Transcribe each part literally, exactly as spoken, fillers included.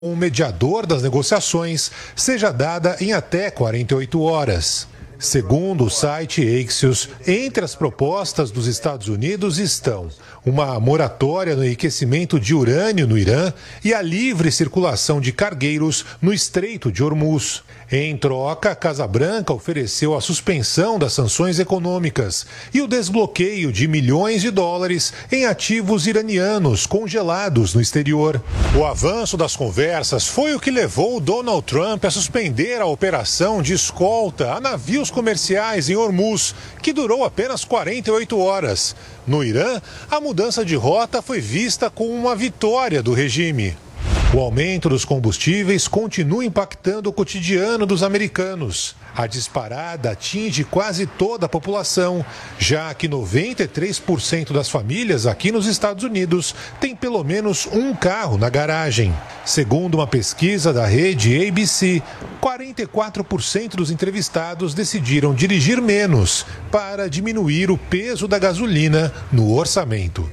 o mediador das negociações seja dada em até quarenta e oito horas. Segundo o site Axios, entre as propostas dos Estados Unidos estão uma moratória no enriquecimento de urânio no Irã e a livre circulação de cargueiros no Estreito de Hormuz. Em troca, a Casa Branca ofereceu a suspensão das sanções econômicas e o desbloqueio de milhões de dólares em ativos iranianos congelados no exterior. O avanço das conversas foi o que levou Donald Trump a suspender a operação de escolta a navios comerciais em Hormuz, que durou apenas quarenta e oito horas. No Irã, a mudança de rota foi vista como uma vitória do regime. O aumento dos combustíveis continua impactando o cotidiano dos americanos. A disparada atinge quase toda a população, já que noventa e três por cento das famílias aqui nos Estados Unidos têm pelo menos um carro na garagem. Segundo uma pesquisa da rede A B C, quarenta e quatro por cento dos entrevistados decidiram dirigir menos para diminuir o peso da gasolina no orçamento.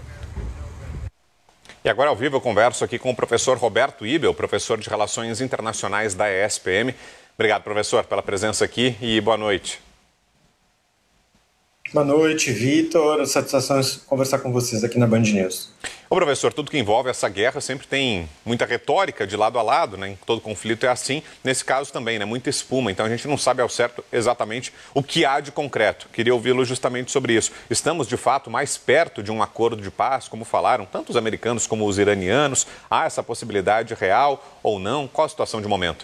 E agora ao vivo eu converso aqui com o professor Roberto Ibel, professor de Relações Internacionais da E S P M. Obrigado, professor, pela presença aqui e boa noite. Boa noite, Vitor. Satisfação conversar com vocês aqui na Band News. Ô, professor, tudo que envolve essa guerra sempre tem muita retórica de lado a lado, né? Todo conflito é assim. Nesse caso também, né? Muita espuma. Então a gente não sabe ao certo exatamente o que há de concreto. Queria ouvi-lo justamente sobre isso. Estamos, de fato, mais perto de um acordo de paz, como falaram tanto os americanos como os iranianos? Há essa possibilidade real ou não? Qual a situação de momento?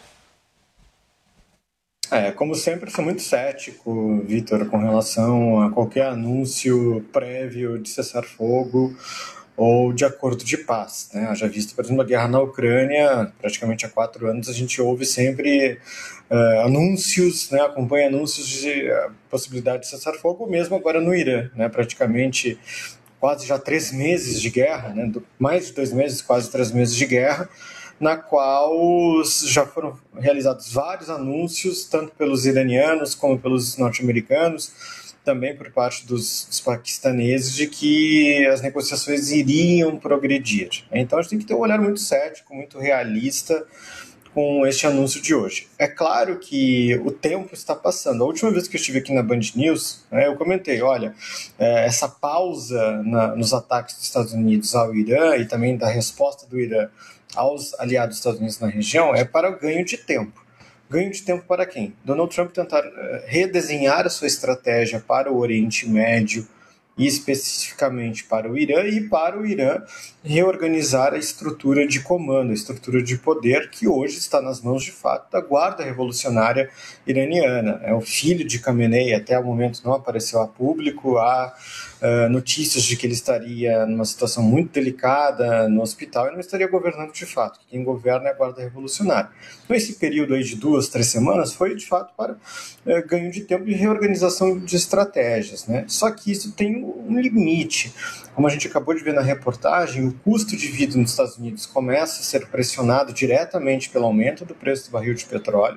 É, como sempre, sou muito cético, Vitor, com relação a qualquer anúncio prévio de cessar-fogo ou de acordo de paz, né? Já visto, por exemplo, a guerra na Ucrânia, praticamente há quatro anos, a gente ouve sempre uh, anúncios, né? Acompanha anúncios de uh, possibilidade de cessar-fogo, mesmo agora no Irã, né? Praticamente quase já três meses de guerra, né? Mais de dois meses, quase três meses de guerra, na qual já foram realizados vários anúncios, tanto pelos iranianos como pelos norte-americanos, também por parte dos, dos paquistaneses, de que as negociações iriam progredir. Então a gente tem que ter um olhar muito cético, muito realista com este anúncio de hoje. É claro que o tempo está passando. A última vez que eu estive aqui na Band News, né, eu comentei, olha, é, essa pausa na, nos ataques dos Estados Unidos ao Irã e também da resposta do Irã aos aliados dos Estados Unidos na região é para o ganho de tempo. Ganho de tempo para quem? Donald Trump tentar uh, redesenhar a sua estratégia para o Oriente Médio e especificamente para o Irã, e para o Irã reorganizar a estrutura de comando, a estrutura de poder que hoje está nas mãos de fato da Guarda Revolucionária Iraniana. É o filho de Khamenei, até o momento não apareceu a público, há uh, notícias de que ele estaria numa situação muito delicada no hospital e não estaria governando de fato. Quem governa é a Guarda Revolucionária. Então esse período aí de duas, três semanas foi de fato para uh, ganho de tempo e reorganização de estratégias, né? Só que isso tem um limite. Como a gente acabou de ver na reportagem, o custo de vida nos Estados Unidos começa a ser pressionado diretamente pelo aumento do preço do barril de petróleo,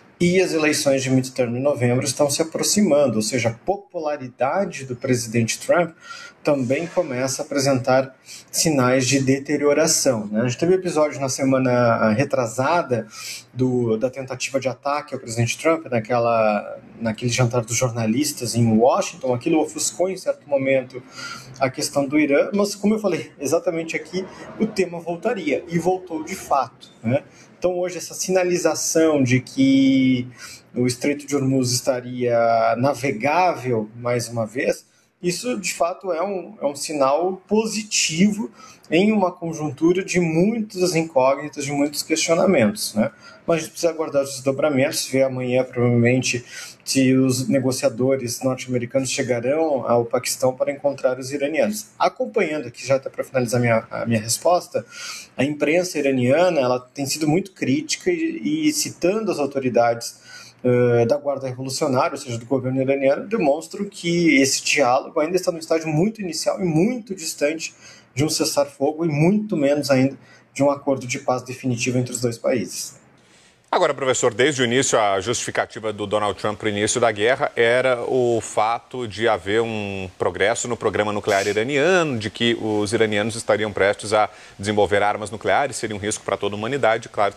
e as eleições de midterm em novembro estão se aproximando, ou seja, a popularidade do presidente Trump também começa a apresentar sinais de deterioração, né? A gente teve um episódio na semana retrasada do, da tentativa de ataque ao presidente Trump naquela, naquele jantar dos jornalistas em Washington. Aquilo ofuscou em certo momento a questão do Irã, mas como eu falei, exatamente aqui o tema voltaria, e voltou de fato, né? Então hoje essa sinalização de que o Estreito de Hormuz estaria navegável mais uma vez, isso de fato é um, é um sinal positivo em uma conjuntura de muitas incógnitas, de muitos questionamentos, né? Mas a gente precisa aguardar os desdobramentos, ver amanhã provavelmente se os negociadores norte-americanos chegarão ao Paquistão para encontrar os iranianos. Acompanhando aqui, já até para finalizar minha, a minha resposta, a imprensa iraniana ela tem sido muito crítica e, e citando as autoridades uh, da Guarda Revolucionária, ou seja, do governo iraniano, demonstram que esse diálogo ainda está no estágio muito inicial e muito distante de um cessar-fogo e muito menos ainda de um acordo de paz definitivo entre os dois países. Agora, professor, desde o início, a justificativa do Donald Trump para o início da guerra era o fato de haver um progresso no programa nuclear iraniano, de que os iranianos estariam prestes a desenvolver armas nucleares, seria um risco para toda a humanidade. Claro,